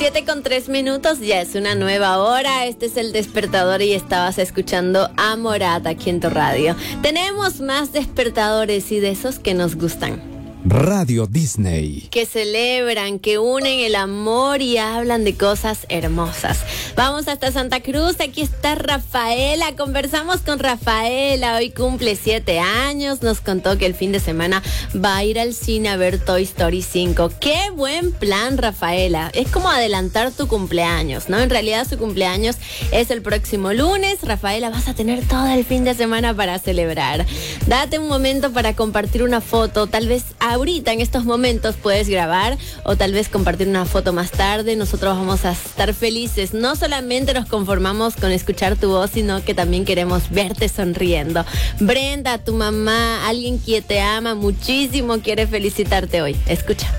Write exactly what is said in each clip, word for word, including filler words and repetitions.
Siete con tres minutos, ya es una nueva hora. Este es El Despertador y estabas escuchando a Morat aquí en tu radio. Tenemos más despertadores y de esos que nos gustan. Radio Disney. Que celebran, que unen el amor y hablan de cosas hermosas. Vamos hasta Santa Cruz, aquí está Rafaela. Conversamos con Rafaela, hoy cumple siete años. Nos contó que el fin de semana va a ir al cine a ver Toy Story cinco. ¡Qué buen plan, Rafaela! Es como adelantar tu cumpleaños, ¿no? En realidad su cumpleaños es el próximo lunes. Rafaela, vas a tener todo el fin de semana para celebrar. Date un momento para compartir una foto, tal vez ahorita en estos momentos puedes grabar o tal vez compartir una foto más tarde. Nosotros vamos a estar felices. No solamente nos conformamos con escuchar tu voz, sino que también queremos verte sonriendo. Brenda, tu mamá, alguien que te ama muchísimo, quiere felicitarte hoy. Escucha.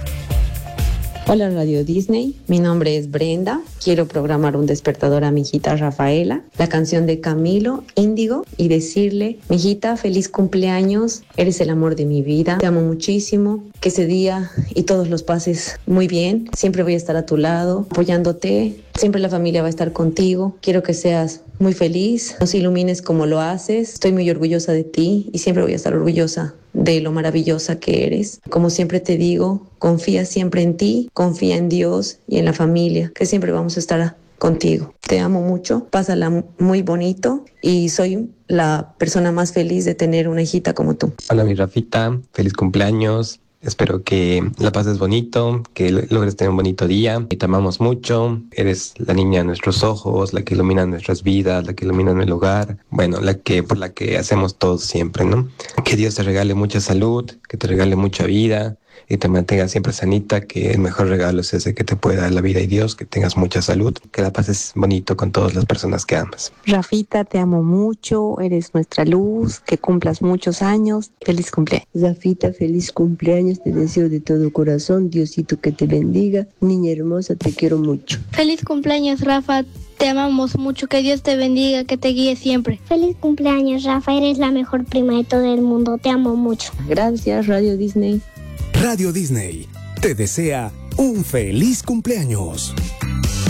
Hola Radio Disney, mi nombre es Brenda. Quiero programar un despertador a mi hijita Rafaela, la canción de Camilo, Índigo, y decirle: mi hijita, feliz cumpleaños, eres el amor de mi vida, te amo muchísimo, que ese día y todos los pases muy bien, siempre voy a estar a tu lado, apoyándote, siempre la familia va a estar contigo, quiero que seas muy feliz, nos ilumines como lo haces, estoy muy orgullosa de ti y siempre voy a estar orgullosa de lo maravillosa que eres. Como siempre te digo, confía siempre en ti, confía en Dios y en la familia, que siempre vamos a estar contigo. Te amo mucho, pásala muy bonito y soy la persona más feliz de tener una hijita como tú. Hola mi Rafita, feliz cumpleaños. Espero que la pases bonito, que logres tener un bonito día. Te amamos mucho. Eres la niña de nuestros ojos, la que ilumina nuestras vidas, la que ilumina el hogar. Bueno, la que por la que hacemos todo siempre, ¿no? Que Dios te regale mucha salud, que te regale mucha vida y te mantenga siempre sanita, que el mejor regalo es ese que te puede dar la vida y Dios, que tengas mucha salud, que la pases bonito con todas las personas que amas. Rafita, te amo mucho, eres nuestra luz, que cumplas muchos años. Feliz cumpleaños. Rafita, feliz cumpleaños, te deseo de todo corazón, Diosito que te bendiga. Niña hermosa, te quiero mucho. Feliz cumpleaños, Rafa. Te amamos mucho, que Dios te bendiga, que te guíe siempre. Feliz cumpleaños, Rafa, eres la mejor prima de todo el mundo, te amo mucho. Gracias, Radio Disney. Radio Disney te desea un feliz cumpleaños.